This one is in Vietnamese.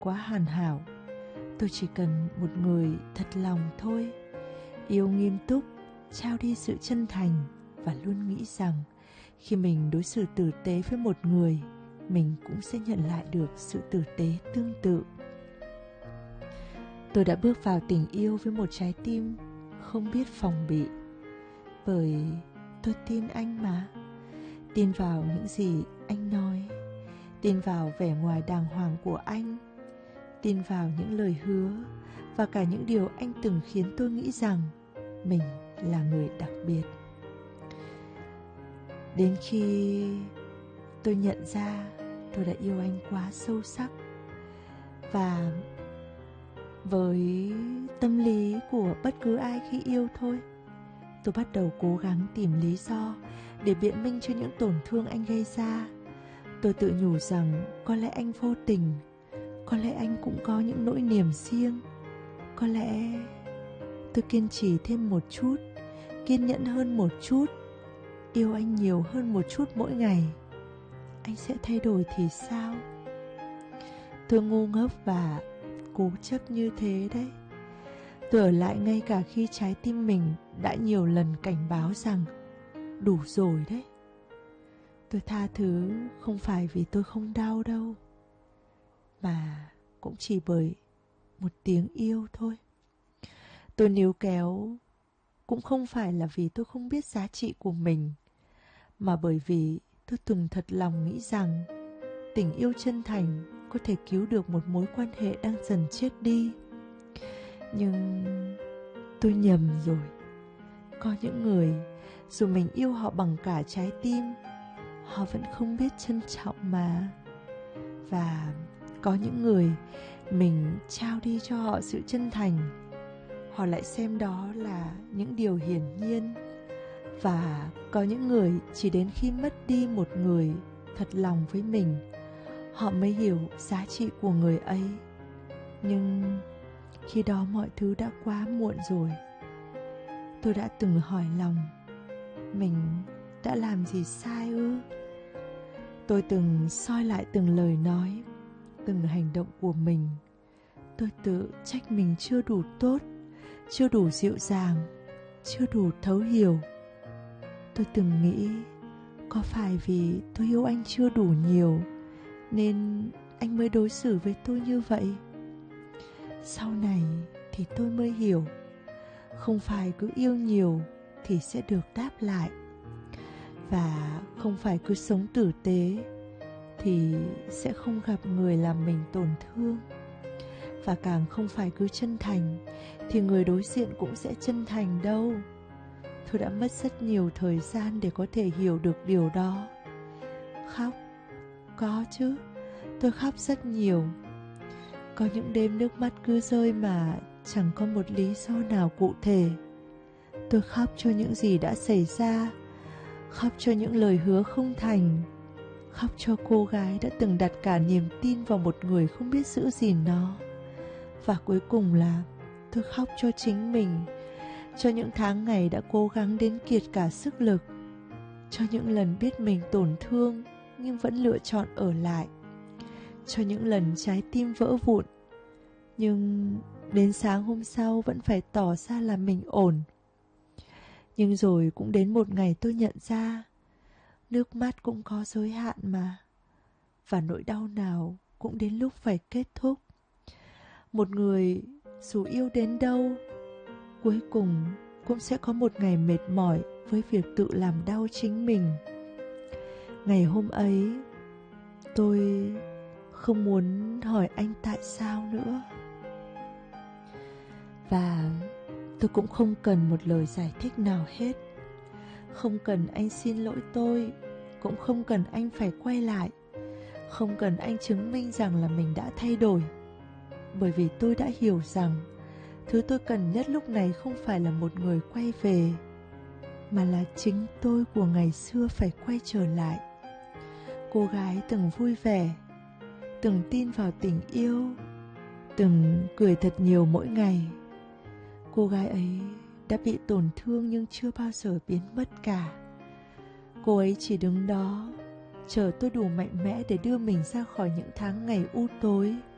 quá hoàn hảo. Tôi chỉ cần một người thật lòng thôi, yêu nghiêm túc, trao đi sự chân thành và luôn nghĩ rằng khi mình đối xử tử tế với một người, mình cũng sẽ nhận lại được sự tử tế tương tự. Tôi đã bước vào tình yêu với một trái tim không biết phòng bị, bởi tôi tin anh mà. Tin vào những gì anh nói, tin vào vẻ ngoài đàng hoàng của anh, tin vào những lời hứa và cả những điều anh từng khiến tôi nghĩ rằng mình là người đặc biệt. Đến khi tôi nhận ra tôi đã yêu anh quá sâu sắc, và với tâm lý của bất cứ ai khi yêu thôi, tôi bắt đầu cố gắng tìm lý do để biện minh cho những tổn thương anh gây ra. Tôi tự nhủ rằng có lẽ anh vô tình, có lẽ anh cũng có những nỗi niềm riêng, có lẽ tôi kiên trì thêm một chút, kiên nhẫn hơn một chút, yêu anh nhiều hơn một chút mỗi ngày, anh sẽ thay đổi thì sao? Tôi ngu ngốc và cố chấp như thế đấy. Tôi ở lại ngay cả khi trái tim mình đã nhiều lần cảnh báo rằng đủ rồi đấy. Tôi tha thứ không phải vì tôi không đau đâu, mà cũng chỉ bởi một tiếng yêu thôi. Tôi níu kéo cũng không phải là vì tôi không biết giá trị của mình, mà bởi vì tôi từng thật lòng nghĩ rằng tình yêu chân thành có thể cứu được một mối quan hệ đang dần chết đi. Nhưng tôi nhầm rồi. Có những người dù mình yêu họ bằng cả trái tim, họ vẫn không biết trân trọng mà. Và có những người mình trao đi cho họ sự chân thành, họ lại xem đó là những điều hiển nhiên. Và có những người chỉ đến khi mất đi một người thật lòng với mình, họ mới hiểu giá trị của người ấy. Nhưng khi đó mọi thứ đã quá muộn rồi. Tôi đã từng hỏi lòng, mình đã làm gì sai ư? Tôi từng soi lại từng lời nói, từng hành động của mình. Tôi tự trách mình chưa đủ tốt, chưa đủ dịu dàng, chưa đủ thấu hiểu. Tôi từng nghĩ, có phải vì tôi yêu anh chưa đủ nhiều nên anh mới đối xử với tôi như vậy? Sau này thì tôi mới hiểu, không phải cứ yêu nhiều thì sẽ được đáp lại, và không phải cứ sống tử tế thì sẽ không gặp người làm mình tổn thương, và càng không phải cứ chân thành thì người đối diện cũng sẽ chân thành đâu. Tôi đã mất rất nhiều thời gian để có thể hiểu được điều đó. Khóc, có chứ, tôi khóc rất nhiều. Có những đêm nước mắt cứ rơi mà chẳng có một lý do nào cụ thể. Tôi khóc cho những gì đã xảy ra, khóc cho những lời hứa không thành, khóc cho cô gái đã từng đặt cả niềm tin vào một người không biết giữ gìn nó. Và cuối cùng là tôi khóc cho chính mình, cho những tháng ngày đã cố gắng đến kiệt cả sức lực, cho những lần biết mình tổn thương nhưng vẫn lựa chọn ở lại, cho những lần trái tim vỡ vụn nhưng đến sáng hôm sau vẫn phải tỏ ra là mình ổn. Nhưng rồi cũng đến một ngày tôi nhận ra, nước mắt cũng có giới hạn mà, và nỗi đau nào cũng đến lúc phải kết thúc. Một người dù yêu đến đâu, cuối cùng cũng sẽ có một ngày mệt mỏi với việc tự làm đau chính mình. Ngày hôm ấy, tôi không muốn hỏi anh tại sao nữa. Và tôi cũng không cần một lời giải thích nào hết. Không cần anh xin lỗi tôi, cũng không cần anh phải quay lại, không cần anh chứng minh rằng là mình đã thay đổi. Bởi vì tôi đã hiểu rằng thứ tôi cần nhất lúc này không phải là một người quay về, mà là chính tôi của ngày xưa phải quay trở lại. Cô gái từng vui vẻ, từng tin vào tình yêu, từng cười thật nhiều mỗi ngày. Cô gái ấy đã bị tổn thương nhưng chưa bao giờ biến mất cả. Cô ấy chỉ đứng đó chờ tôi đủ mạnh mẽ để đưa mình ra khỏi những tháng ngày u tối.